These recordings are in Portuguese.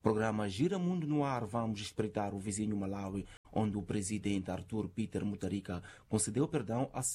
Programa Gira Mundo no Ar, vamos espreitar o vizinho Malawi, onde o presidente Arthur Peter Mutharika concedeu perdão a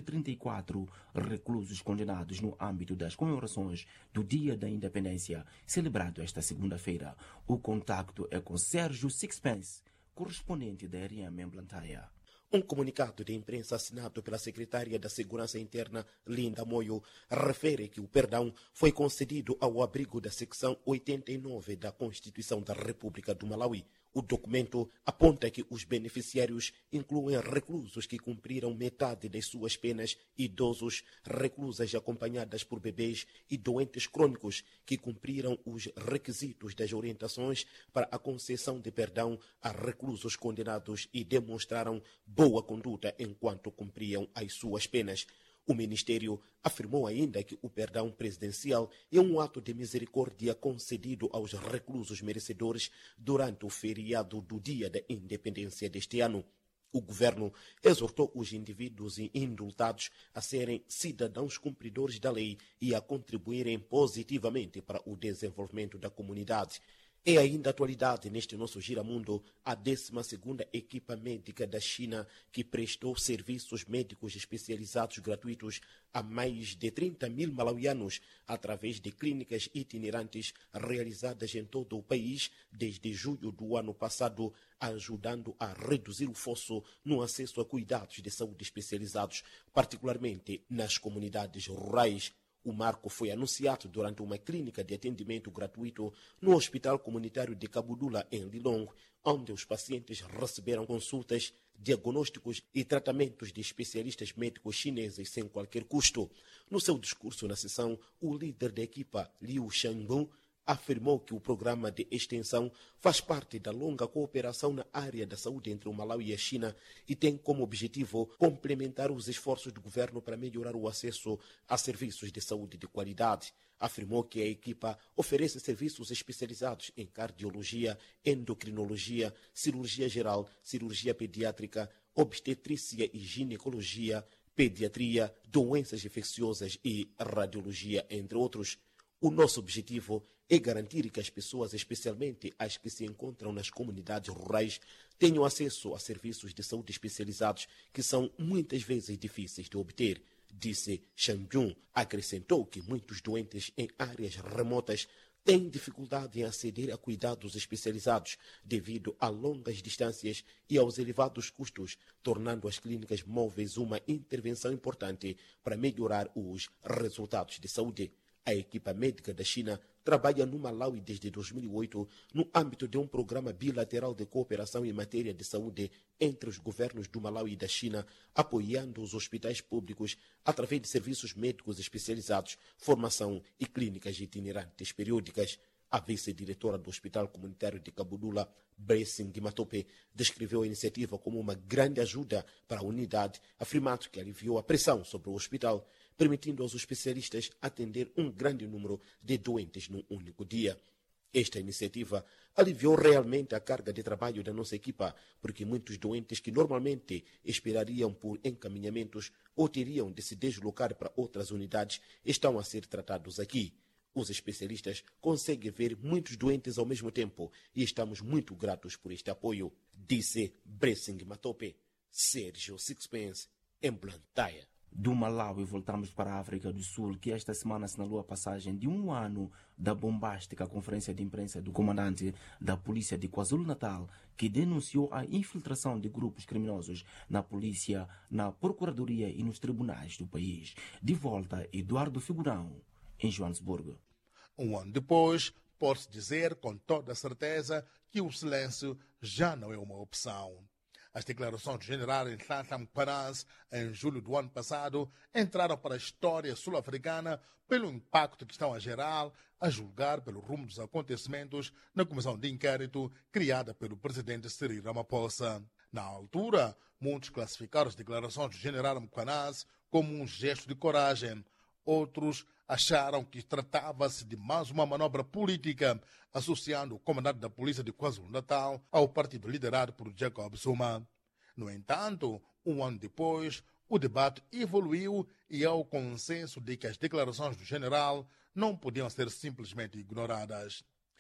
134 reclusos condenados no âmbito das comemorações do Dia da Independência, celebrado esta segunda-feira. O contacto é com Sérgio Sixpence, correspondente da RM em Blantyre. Um comunicado de imprensa assinado pela secretária da Segurança Interna, Linda Moyo, refere que o perdão foi concedido ao abrigo da secção 89 da Constituição da República do Malawi. O documento aponta que os beneficiários incluem reclusos que cumpriram metade das suas penas, idosos, reclusas acompanhadas por bebês e doentes crônicos que cumpriram os requisitos das orientações para a concessão de perdão a reclusos condenados e demonstraram boa conduta enquanto cumpriam as suas penas. O Ministério afirmou ainda que o perdão presidencial é um ato de misericórdia concedido aos reclusos merecedores durante o feriado do Dia da Independência deste ano. O governo exortou os indivíduos indultados a serem cidadãos cumpridores da lei e a contribuírem positivamente para o desenvolvimento da comunidade. É ainda atualidade neste nosso giramundo a 12ª equipa médica da China que prestou serviços médicos especializados gratuitos a mais de 30 mil malauianos através de clínicas itinerantes realizadas em todo o país desde julho do ano passado, ajudando a reduzir o fosso no acesso a cuidados de saúde especializados, particularmente nas comunidades rurais. O marco foi anunciado durante uma clínica de atendimento gratuito no Hospital Comunitário de Kabudula, em Lilongwe, onde os pacientes receberam consultas, diagnósticos e tratamentos de especialistas médicos chineses sem qualquer custo. No seu discurso na sessão, o líder da equipa, Liu Shangbun, afirmou que o programa de extensão faz parte da longa cooperação na área da saúde entre o Malawi e a China e tem como objetivo complementar os esforços do governo para melhorar o acesso a serviços de saúde de qualidade. Afirmou que a equipa oferece serviços especializados em cardiologia, endocrinologia, cirurgia geral, cirurgia pediátrica, obstetrícia e ginecologia, pediatria, doenças infecciosas e radiologia, entre outros. O nosso objetivo é garantir que as pessoas, especialmente as que se encontram nas comunidades rurais, tenham acesso a serviços de saúde especializados que são muitas vezes difíceis de obter, disse Shangjun. Acrescentou que muitos doentes em áreas remotas têm dificuldade em aceder a cuidados especializados devido a longas distâncias e aos elevados custos, tornando as clínicas móveis uma intervenção importante para melhorar os resultados de saúde. A equipa médica da China trabalha no Malawi desde 2008 no âmbito de um programa bilateral de cooperação em matéria de saúde entre os governos do Malawi e da China, apoiando os hospitais públicos através de serviços médicos especializados, formação e clínicas itinerantes periódicas. A vice-diretora do Hospital Comunitário de Kabudula, Blessing Matope, descreveu a iniciativa como uma grande ajuda para a unidade, afirmando que aliviou a pressão sobre o hospital, permitindo aos especialistas atender um grande número de doentes num único dia. Esta iniciativa aliviou realmente a carga de trabalho da nossa equipa, porque muitos doentes que normalmente esperariam por encaminhamentos ou teriam de se deslocar para outras unidades estão a ser tratados aqui. Os especialistas conseguem ver muitos doentes ao mesmo tempo e estamos muito gratos por este apoio, disse Blessing Matope. Sérgio Sixpence, em Blantyre. Do Malawi, voltamos para a África do Sul, que esta semana assinalou a passagem de um ano da bombástica conferência de imprensa do comandante da polícia de KwaZulu-Natal, que denunciou a infiltração de grupos criminosos na polícia, na procuradoria e nos tribunais do país. De volta, Eduardo Figurão, em Joanesburgo. Um ano depois, pode-se dizer com toda certeza que o silêncio já não é uma opção. As declarações do general Nhlanhla Mkhwanazi, em julho do ano passado, entraram para a história sul-africana pelo impacto que estão a gerar, a julgar pelo rumo dos acontecimentos na comissão de inquérito criada pelo presidente Cyril Ramaphosa. Na altura, muitos classificaram as declarações do general Mkhwanazi como um gesto de coragem. Outros acharam que tratava-se de mais uma manobra política, associando o comandante da polícia de KwaZulu-Natal ao partido liderado por Jacob Zuma. No entanto, um ano depois, o debate evoluiu e há o consenso de que as declarações do general não podiam ser simplesmente ignoradas.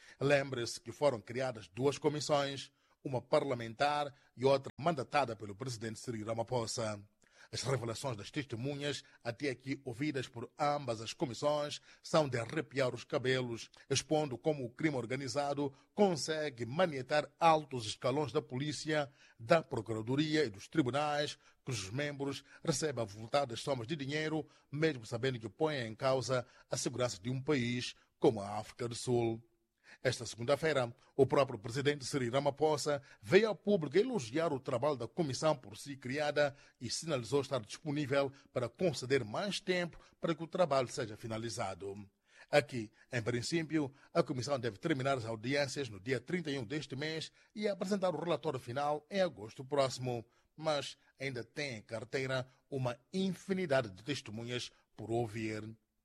Lembre-se que foram criadas duas comissões, uma parlamentar e outra mandatada pelo presidente Cyril Ramaphosa. As revelações das testemunhas, até aqui ouvidas por ambas as comissões, são de arrepiar os cabelos, expondo como o crime organizado consegue manietar altos escalões da polícia, da procuradoria e dos tribunais, cujos membros recebem avultadas somas de dinheiro, mesmo sabendo que põem em causa a segurança de um país como a África do Sul. Esta segunda-feira, o próprio presidente Cyril Ramaphosa veio ao público elogiar o trabalho da comissão por si criada e sinalizou estar disponível para conceder mais tempo para que o trabalho seja finalizado. Aqui, em princípio, a comissão deve terminar as audiências no dia 31 deste mês e apresentar o relatório final em agosto próximo, mas ainda tem em carteira uma infinidade de testemunhas por ouvir.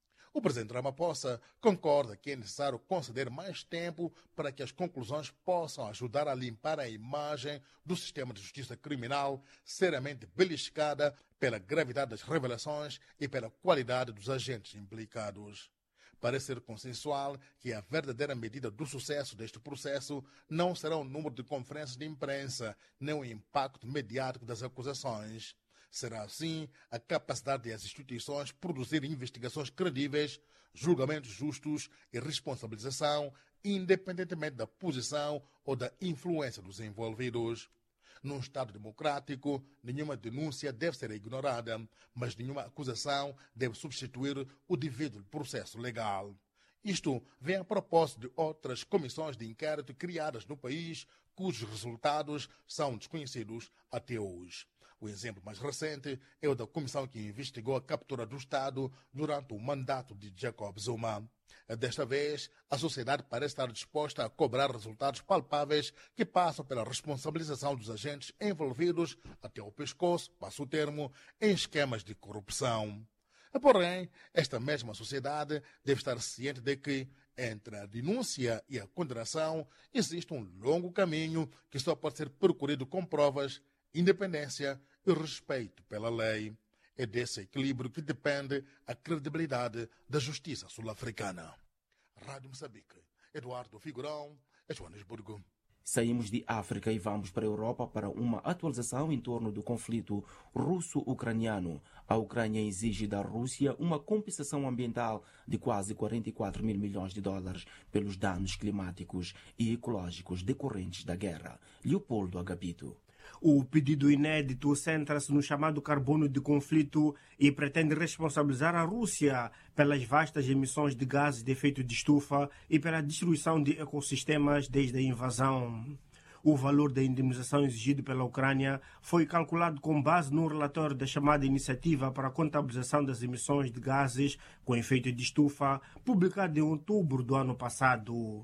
O presidente Ramaphosa concorda que é necessário conceder mais tempo para que as conclusões possam ajudar a limpar a imagem do sistema de justiça criminal, seriamente beliscada pela gravidade das revelações e pela qualidade dos agentes implicados. Parece ser consensual que a verdadeira medida do sucesso deste processo não será o número de conferências de imprensa, nem o impacto mediático das acusações. Será, assim, a capacidade das instituições produzir investigações credíveis, julgamentos justos e responsabilização, independentemente da posição ou da influência dos envolvidos. Num Estado democrático, nenhuma denúncia deve ser ignorada, mas nenhuma acusação deve substituir o devido processo legal. Isto vem a propósito de outras comissões de inquérito criadas no país, cujos resultados são desconhecidos até hoje. O exemplo mais recente é o da comissão que investigou a captura do Estado durante o mandato de Jacob Zuma. Desta vez, a sociedade parece estar disposta a cobrar resultados palpáveis que passam pela responsabilização dos agentes envolvidos até o pescoço, passo o termo, em esquemas de corrupção. Porém, esta mesma sociedade deve estar ciente de que, entre a denúncia e a condenação, existe um longo caminho que só pode ser percorrido com provas, independência e respeito pela lei. É desse equilíbrio que depende a credibilidade da justiça sul-africana. Rádio Moçambique, Eduardo Figurão, Joanesburgo. Saímos de África e vamos para a Europa para uma atualização em torno do conflito russo-ucraniano. A Ucrânia exige da Rússia uma compensação ambiental de quase 44 mil milhões de dólares pelos danos climáticos e ecológicos decorrentes da guerra. Leopoldo Agapito. O pedido inédito centra-se no chamado carbono de conflito e pretende responsabilizar a Rússia pelas vastas emissões de gases de efeito de estufa e pela destruição de ecossistemas desde a invasão. O valor da indemnização exigido pela Ucrânia foi calculado com base no relatório da chamada Iniciativa para a Contabilização das Emissões de Gases com Efeito de Estufa, publicado em outubro do ano passado.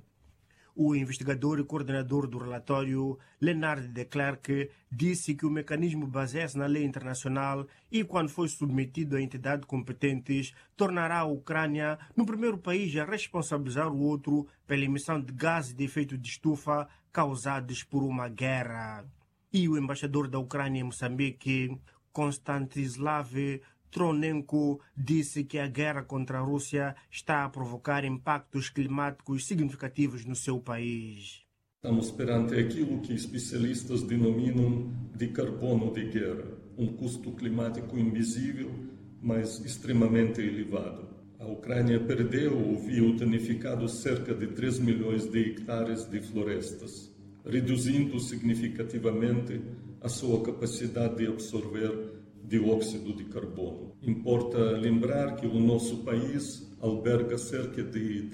O investigador e coordenador do relatório, Leonard de Klerk, disse que o mecanismo baseia-se na lei internacional e, quando for submetido a entidades competentes, tornará a Ucrânia no primeiro país a responsabilizar o outro pela emissão de gases de efeito de estufa causados por uma guerra. E o embaixador da Ucrânia em Moçambique, Konstantislav Tronenko, disse que a guerra contra a Rússia está a provocar impactos climáticos significativos no seu país. Estamos perante aquilo que especialistas denominam de carbono de guerra, um custo climático invisível, mas extremamente elevado. A Ucrânia perdeu ou viu danificado cerca de 3 milhões de hectares de florestas, reduzindo significativamente a sua capacidade de absorver dióxido de carbono. Importa lembrar que o nosso país alberga cerca de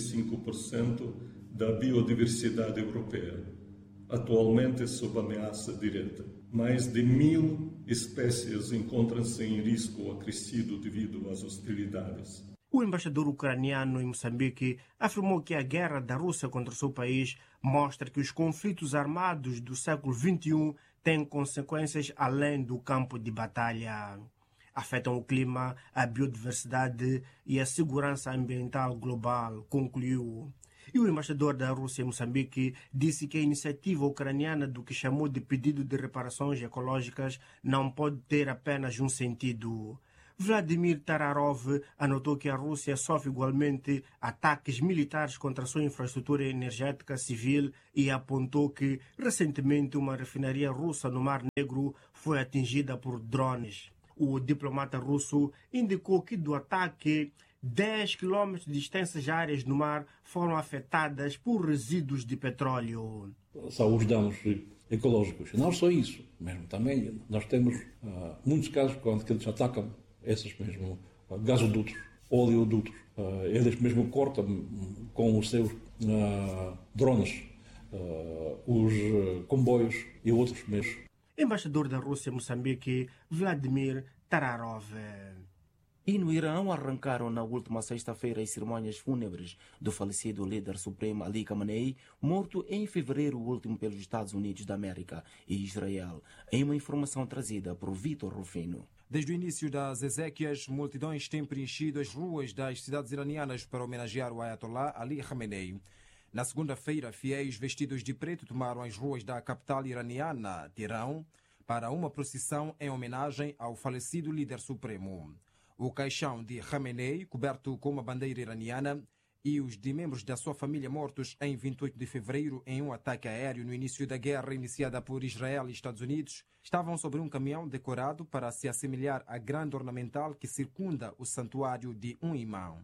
35% da biodiversidade europeia, atualmente sob ameaça direta. Mais de 1.000 espécies encontram-se em risco acrescido devido às hostilidades. O embaixador ucraniano em Moçambique afirmou que a guerra da Rússia contra o seu país mostra que os conflitos armados do século XXI têm consequências além do campo de batalha. Afetam o clima, a biodiversidade e a segurança ambiental global, concluiu. E o embaixador da Rússia em Moçambique disse que a iniciativa ucraniana do que chamou de pedido de reparações ecológicas não pode ter apenas um sentido. Vladimir Tararov anotou que a Rússia sofre igualmente ataques militares contra a sua infraestrutura energética civil e apontou que, recentemente, uma refinaria russa no Mar Negro foi atingida por drones. O diplomata russo indicou que do ataque 10 quilômetros de extensas áreas no mar foram afetadas por resíduos de petróleo. São os danos ecológicos. Não só isso, mesmo também nós temos muitos casos quando eles atacam esses mesmo gasodutos, oleodutos. Eles mesmo cortam com os seus drones os comboios e outros meios. Embaixador da Rússia em Moçambique, Vladimir Tararov. E no Irão arrancaram na última sexta-feira as cerimônias fúnebres do falecido líder supremo Ali Khamenei, morto em fevereiro último pelos Estados Unidos da América e Israel, em uma informação trazida por Vitor Rufino. Desde o início das exéquias, multidões têm preenchido as ruas das cidades iranianas para homenagear o Ayatollah Ali Khamenei. Na segunda-feira, fiéis vestidos de preto tomaram as ruas da capital iraniana, Teherão, para uma procissão em homenagem ao falecido líder supremo. O caixão de Khamenei, coberto com uma bandeira iraniana, e os de membros da sua família mortos em 28 de fevereiro em um ataque aéreo no início da guerra iniciada por Israel e Estados Unidos, estavam sobre um caminhão decorado para se assemelhar à grande ornamental que circunda o santuário de um imã.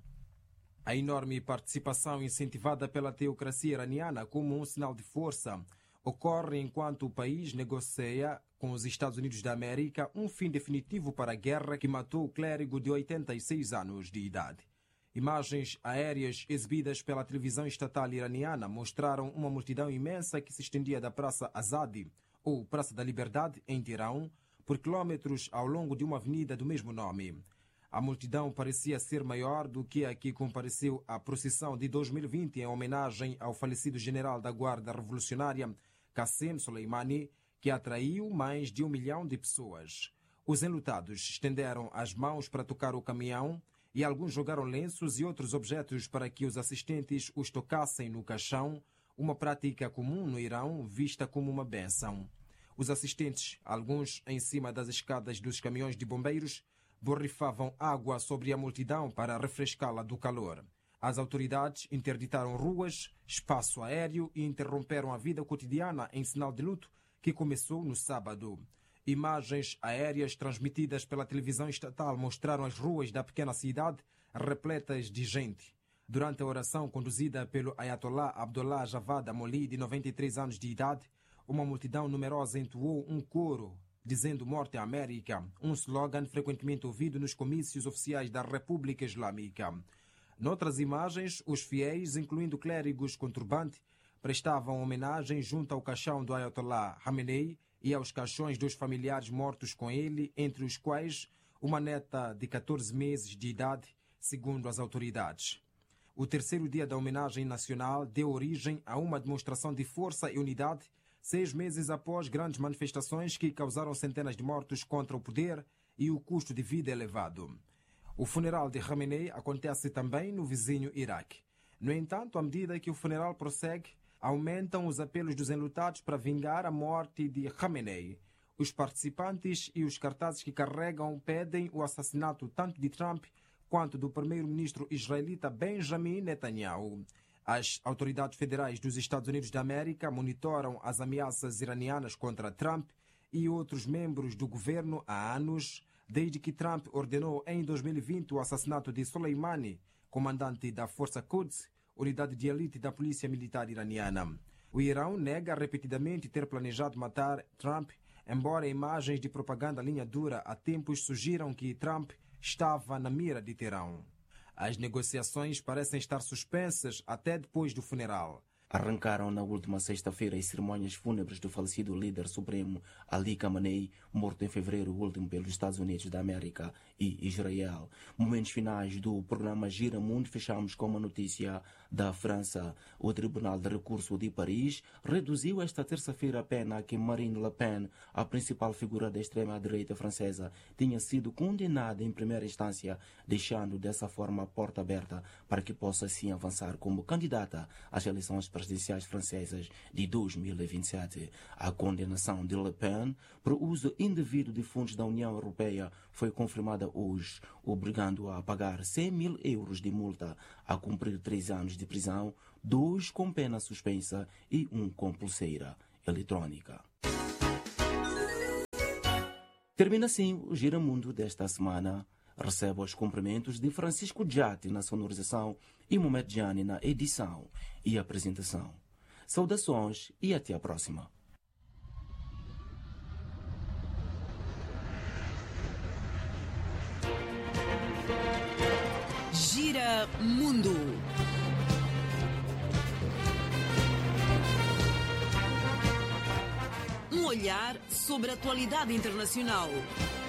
A enorme participação incentivada pela teocracia iraniana como um sinal de força ocorre enquanto o país negocia com os Estados Unidos da América um fim definitivo para a guerra que matou o clérigo de 86 anos de idade. Imagens aéreas exibidas pela televisão estatal iraniana mostraram uma multidão imensa que se estendia da Praça Azadi, ou Praça da Liberdade, em Teherão, por quilômetros ao longo de uma avenida do mesmo nome. A multidão parecia ser maior do que a que compareceu à procissão de 2020 em homenagem ao falecido general da Guarda Revolucionária, Qassem Soleimani, que atraiu mais de 1 milhão de pessoas. Os enlutados estenderam as mãos para tocar o caminhão e alguns jogaram lenços e outros objetos para que os assistentes os tocassem no caixão, uma prática comum no Irão vista como uma bênção. Os assistentes, alguns em cima das escadas dos caminhões de bombeiros, borrifavam água sobre a multidão para refrescá-la do calor. As autoridades interditaram ruas, espaço aéreo e interromperam a vida cotidiana em sinal de luto que começou no sábado. Imagens aéreas transmitidas pela televisão estatal mostraram as ruas da pequena cidade repletas de gente. Durante a oração conduzida pelo Ayatollah Abdullah Javad Amoli, de 93 anos de idade, uma multidão numerosa entoou um coro dizendo Morte à América, um slogan frequentemente ouvido nos comícios oficiais da República Islâmica. Noutras imagens, os fiéis, incluindo clérigos com turbante, prestavam homenagem junto ao caixão do Ayatollah Khamenei e aos caixões dos familiares mortos com ele, entre os quais uma neta de 14 meses de idade, segundo as autoridades. O terceiro dia da homenagem nacional deu origem a uma demonstração de força e unidade 6 meses após grandes manifestações que causaram centenas de mortos contra o poder e o custo de vida elevado. O funeral de Khamenei acontece também no vizinho Iraque. No entanto, à medida que o funeral prossegue, aumentam os apelos dos enlutados para vingar a morte de Khamenei. Os participantes e os cartazes que carregam pedem o assassinato tanto de Trump quanto do primeiro-ministro israelita Benjamin Netanyahu. As autoridades federais dos Estados Unidos da América monitoram as ameaças iranianas contra Trump e outros membros do governo há anos, desde que Trump ordenou em 2020 o assassinato de Soleimani, comandante da Força Quds, unidade de elite da polícia militar iraniana. O Irão nega repetidamente ter planejado matar Trump, embora imagens de propaganda linha dura há tempos sugiram que Trump estava na mira de Teherão. As negociações parecem estar suspensas até depois do funeral. Arrancaram na última sexta-feira as cerimônias fúnebres do falecido líder supremo Ali Khamenei, morto em fevereiro último pelos Estados Unidos da América e Israel. Momentos finais do programa Gira Mundo, fechamos com uma notícia da França. O Tribunal de Recurso de Paris reduziu esta terça-feira a pena a que Marine Le Pen, a principal figura da extrema-direita francesa, tinha sido condenada em primeira instância, deixando dessa forma a porta aberta para que possa assim avançar como candidata às eleições presidenciais presidenciais francesas de 2027. A condenação de Le Pen por uso indevido de fundos da União Europeia foi confirmada hoje, obrigando-a a pagar 100 mil euros de multa, a cumprir 3 anos de prisão, 2 com pena suspensa e 1 com pulseira eletrônica. Termina assim o Giramundo desta semana. Recebo os cumprimentos de Francisco Giatti na sonorização e Mohamed Gianni na edição e apresentação. Saudações e até a próxima. Giramundo. Um olhar sobre a atualidade internacional.